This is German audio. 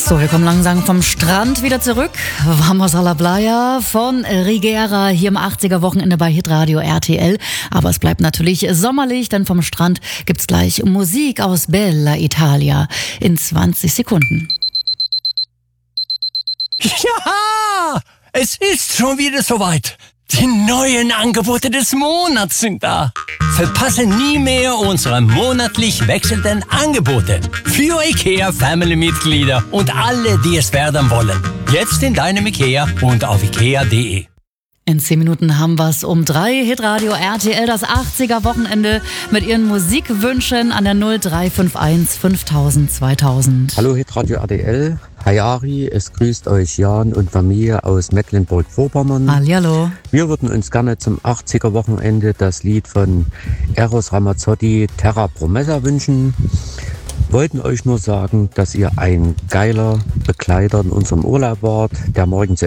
So, wir kommen langsam vom Strand wieder zurück. Vamos a la playa von Rigera hier im 80er-Wochenende bei Hitradio RTL. Aber es bleibt natürlich sommerlich, denn vom Strand gibt's gleich Musik aus Bella Italia in 20 Sekunden. Ja, es ist schon wieder soweit. Die neuen Angebote des Monats sind da. Verpasse nie mehr unsere monatlich wechselnden Angebote für IKEA-Family-Mitglieder und alle, die es werden wollen. Jetzt in deinem IKEA und auf ikea.de. In 10 Minuten haben wir's um 3. Hitradio RTL, das 80er-Wochenende mit ihren Musikwünschen an der 0351 5000 2000. Hallo Hitradio RTL, Hayari, es grüßt euch Jan und Familie aus Mecklenburg-Vorpommern. Hallihallo. Wir würden uns gerne zum 80er-Wochenende das Lied von Eros Ramazzotti Terra Promessa wünschen. Wollten euch nur sagen, dass ihr ein geiler Begleiter in unserem Urlaub wart, der morgen zu